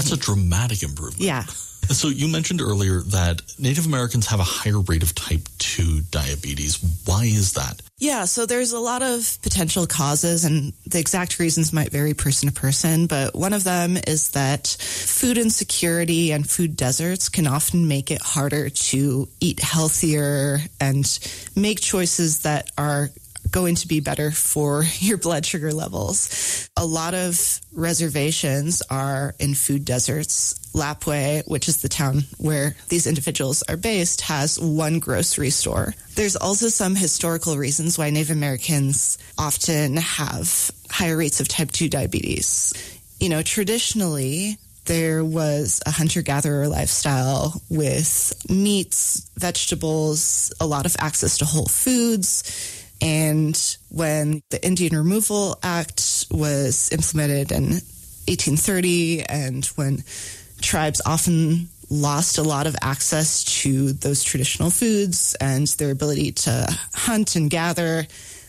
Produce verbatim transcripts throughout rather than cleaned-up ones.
That's a dramatic improvement. Yeah. So you mentioned earlier that Native Americans have a higher rate of type two diabetes. Why is that? Yeah, so there's a lot of potential causes, and the exact reasons might vary person to person, but one of them is that food insecurity and food deserts can often make it harder to eat healthier and make choices that are going to be better for your blood sugar levels. A lot of reservations are in food deserts. Lapwai, which is the town where these individuals are based, has one grocery store. There's also some historical reasons why Native Americans often have higher rates of type two diabetes. You know, traditionally, there was a hunter-gatherer lifestyle with meats, vegetables, a lot of access to whole foods. And when the Indian Removal Act was implemented in eighteen thirty, and when tribes often lost a lot of access to those traditional foods and their ability to hunt and gather,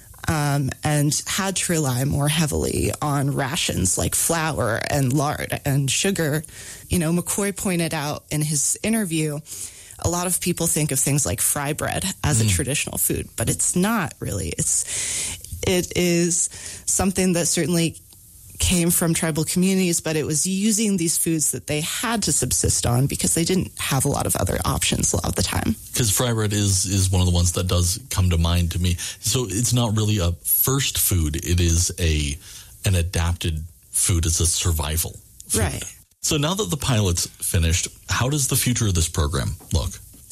um, and had to rely more heavily on rations like flour and lard and sugar. You know, McCoy pointed out in his interview, a lot of people think of things like fry bread as mm. a traditional food, but it's not really. It's it is something that certainly came from tribal communities, but it was using these foods that they had to subsist on because they didn't have a lot of other options a lot of the time. Because fry bread is, is one of the ones that does come to mind to me. So it's not really a first food. It is a an adapted food. It's a survival food. Right. So now that the pilot's finished, how does the future of this program look?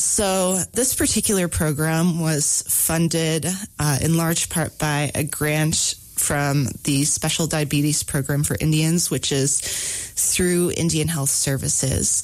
So this particular program was funded uh, in large part by a grant from the Special Diabetes Program for Indians, which is through Indian Health Services.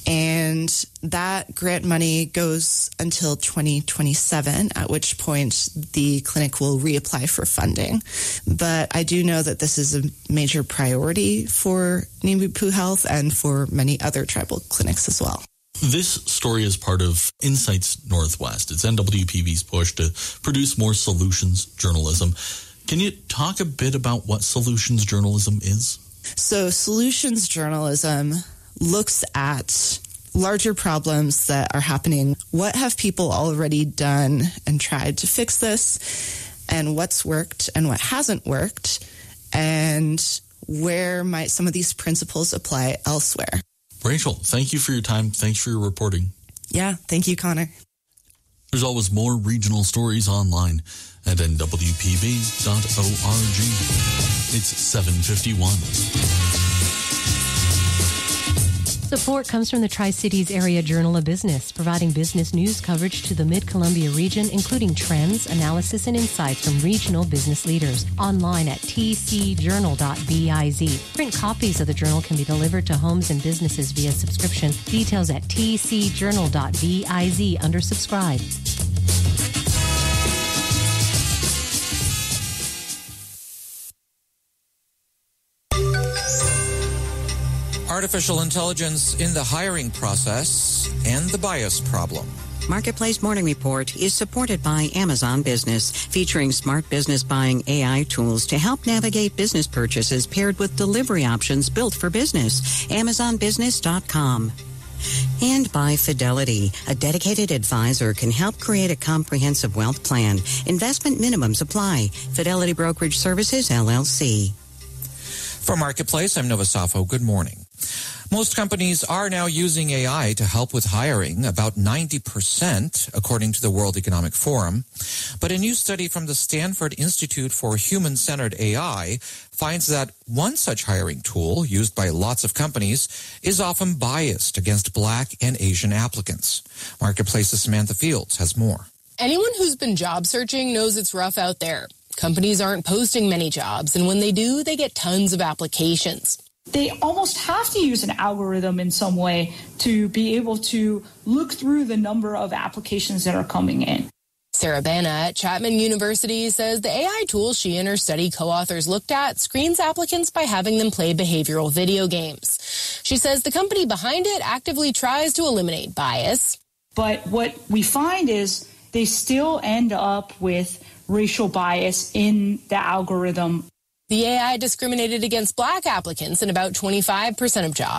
And that grant money goes until twenty twenty-seven, at which point the clinic will reapply for funding. But I do know that this is a major priority for Nimiipuu Health and for many other tribal clinics as well. This story is part of Insights Northwest. It's N W P B's push to produce more solutions journalism. Can you talk a bit about what solutions journalism is? So solutions journalism looks at larger problems that are happening. What have people already done and tried to fix this? And what's worked and what hasn't worked? And where might some of these principles apply elsewhere? Rachel, thank you for your time. Thanks for your reporting. Yeah, thank you, Connor. There's always more regional stories online at N W P B dot org. It's seven fifty-one. Support comes from the Tri-Cities Area Journal of Business, providing business news coverage to the Mid-Columbia region, including trends, analysis, and insights from regional business leaders. Online at t c journal dot biz. Print copies of the journal can be delivered to homes and businesses via subscription. Details at t c journal dot biz under subscribe. Artificial intelligence in the hiring process and the bias problem. Marketplace Morning Report is supported by Amazon Business, featuring smart business buying A I tools to help navigate business purchases paired with delivery options built for business. amazon business dot com. And by Fidelity, a dedicated advisor can help create a comprehensive wealth plan. Investment minimums apply. Fidelity Brokerage Services, L L C. For Marketplace, I'm Nova Safo. Good morning. Most companies are now using A I to help with hiring, about ninety percent, according to the World Economic Forum. But a new study from the Stanford Institute for Human-Centered A I finds that one such hiring tool used by lots of companies is often biased against Black and Asian applicants. Marketplace's Samantha Fields has more. Anyone who's been job searching knows it's rough out there. Companies aren't posting many jobs, and when they do, they get tons of applications. They almost have to use an algorithm in some way to be able to look through the number of applications that are coming in. Sarah Bana at Chapman University says the A I tool she and her study co-authors looked at screens applicants by having them play behavioral video games. She says the company behind it actively tries to eliminate bias. But what we find is they still end up with racial bias in the algorithm. The A I discriminated against Black applicants in about twenty-five percent of jobs.